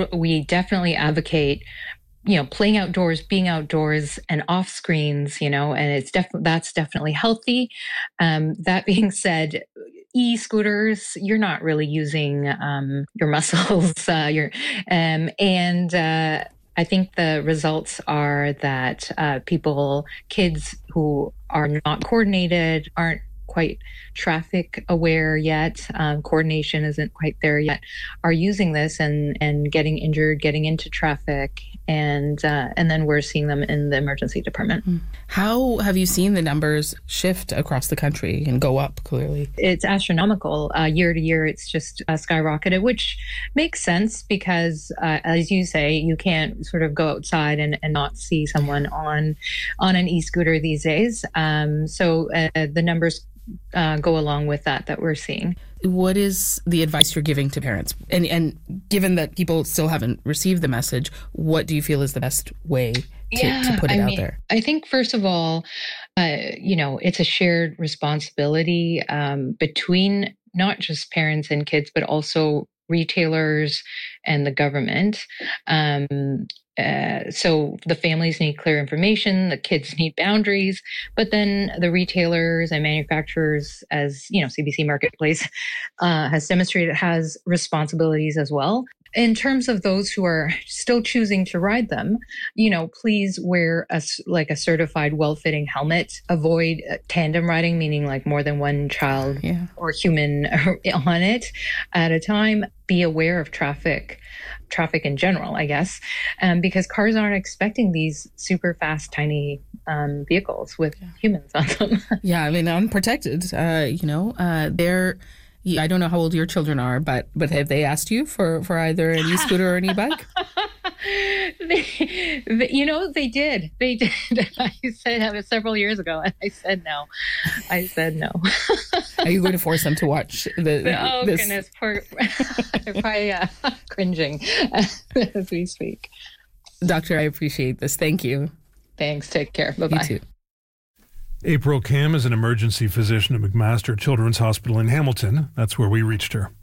we definitely advocate, playing outdoors, being outdoors and off screens, and that's definitely healthy. That being said, e-scooters, you're not really using your muscles. I think the results are that kids who are not coordinated, aren't quite traffic aware yet, coordination isn't quite there yet, are using this and getting injured, getting into traffic, and then we're seeing them in the emergency department. How have you seen the numbers shift across the country and go up, clearly? It's astronomical. Year to year, it's just skyrocketed, which makes sense because, as you say, you can't sort of go outside and not see someone on an e-scooter these days. So the numbers go along with that we're seeing. What is the advice you're giving to parents? And given that people still haven't received the message, what do you feel is the best way to put it out there? I think, first of all, it's a shared responsibility between not just parents and kids, but also retailers and the government. So the families need clear information, the kids need boundaries, but then the retailers and manufacturers, as CBC Marketplace has demonstrated, has responsibilities as well. In terms of those who are still choosing to ride them, please wear a certified, well-fitting helmet. Avoid tandem riding, meaning like more than one child or human on it at a time. Be aware of traffic in general, I guess, because cars aren't expecting these super fast, tiny vehicles with humans on them. Yeah, I mean, unprotected. They're. I don't know how old your children are, but have they asked you for either an e-scooter or an e-bike? They did. I said several years ago, and I said no. Are you going to force them to watch this? Goodness, probably cringing as we speak. Doctor, I appreciate this. Thank you. Thanks. Take care. Bye-bye. You too. April Kim is an emergency physician at McMaster Children's Hospital in Hamilton. That's where we reached her.